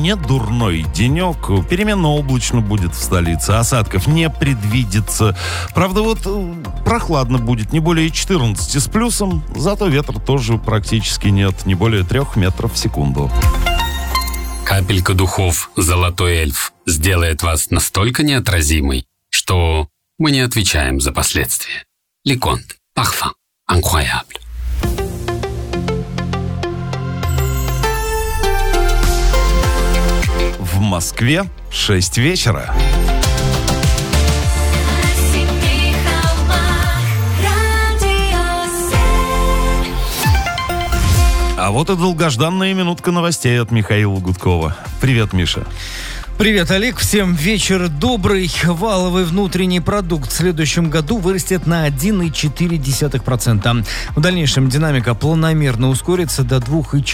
не дурной денек. Переменно облачно будет в столице. Осадков не предвидится. Правда, прохладно будет. Не более 14 с плюсом. Зато ветра тоже практически нет. Не более 3 метров в секунду. Капелька духов «Золотой эльф» сделает вас настолько неотразимой, что мы не отвечаем за последствия. Леконт. Parfum. Incroyable. В Москве 6 вечера. А вот и долгожданная минутка новостей от Михаила Гудкова. Привет, Миша. Привет, Олег. Всем вечер добрый. Валовый внутренний продукт в следующем году вырастет на 1,4%. В дальнейшем динамика планомерно ускорится до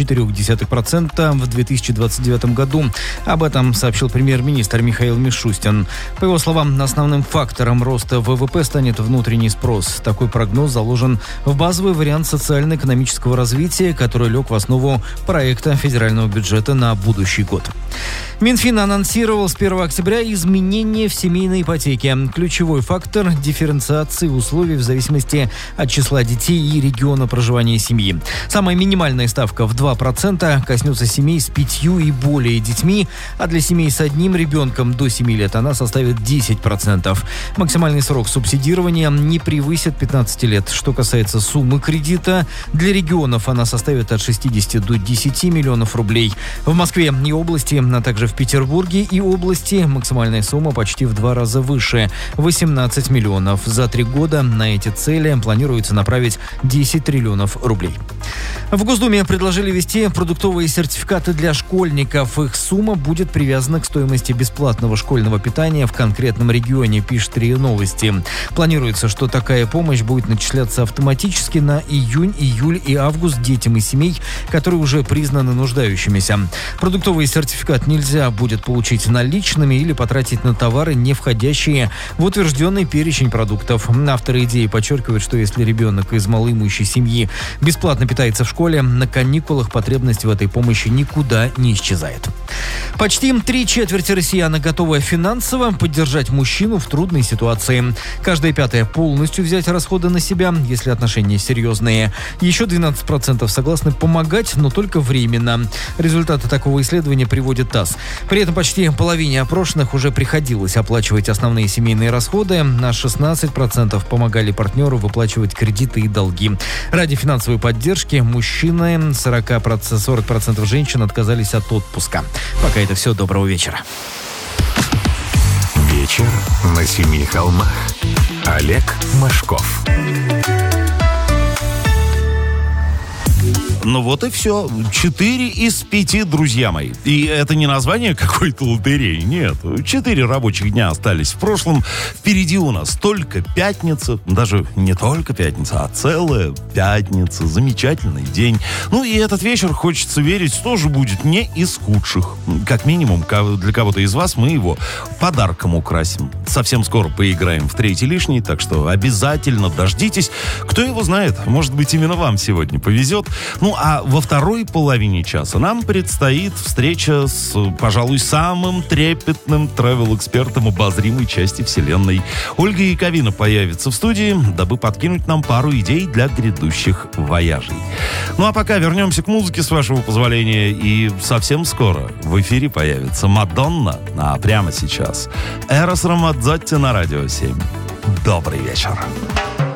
2,4% в 2029 году. Об этом сообщил премьер-министр Михаил Мишустин. По его словам, основным фактором роста ВВП станет внутренний спрос. Такой прогноз заложен в базовый вариант социально-экономического развития, который лег в основу проекта федерального бюджета на будущий год. Минфин анонсировал с 1 октября изменения в семейной ипотеке. Ключевой фактор – дифференциации условий в зависимости от числа детей и региона проживания семьи. Самая минимальная ставка в 2% коснется семей с 5 и более детьми, а для семей с одним ребенком до 7 лет она составит 10%. Максимальный срок субсидирования не превысит 15 лет. Что касается суммы кредита, для регионов она составит от 60 до 10 миллионов рублей. В Москве и области, а также в Петербурге и области максимальная сумма почти в 2 раза выше – 18 миллионов. За 3 года на эти цели планируется направить 10 триллионов рублей. В Госдуме предложили ввести продуктовые сертификаты для школьников. Их сумма будет привязана к стоимости бесплатного школьного питания в конкретном регионе, пишет РИА Новости. Планируется, что такая помощь будет начисляться автоматически на июнь, июль и август детям из семей, которые уже признаны нуждающимися. Продуктовый сертификат нельзя будет получить наличными или потратить на товары, не входящие в утвержденный перечень продуктов. Авторы идеи подчеркивают, что если ребенок из малоимущей семьи бесплатно питается в школе, на каникулах потребность в этой помощи никуда не исчезает. Почти 3/4 россиян готовы финансово поддержать мужчину в трудной ситуации. Каждая 5-я полностью взять расходы на себя, если отношения серьезные. Еще 12% согласны помогать, но только временно. Результаты такого исследования приводит ТАСС. При этом почти половине опрошенных уже приходилось оплачивать основные семейные расходы. На 16% помогали партнеру выплачивать кредиты и долги. Ради финансовой поддержки мужчины, 40% женщин отказались от отпуска. Пока это все. Доброго вечера. Вечер на Семи холмах. Олег Машков. Ну вот и все. 4 из 5, друзья мои. И это не название какой-то лотереи, нет. 4 рабочих дня остались в прошлом. Впереди у нас только пятница. Даже не только пятница, а целая пятница. Замечательный день. Ну и этот вечер, хочется верить, тоже будет не из худших. Как минимум, для кого-то из вас мы его подарком украсим. Совсем скоро поиграем в 3-й лишний, так что обязательно дождитесь. Кто его знает, может быть, именно вам сегодня повезет. Ну, а во второй половине часа нам предстоит встреча с, пожалуй, самым трепетным тревел-экспертом обозримой части вселенной. Ольга Яковина появится в студии, дабы подкинуть нам пару идей для грядущих вояжей. Ну, а пока вернемся к музыке, с вашего позволения, и совсем скоро в эфире появится Мадонна, а прямо сейчас Эрос Рамадзотти на Радио 7. Добрый вечер.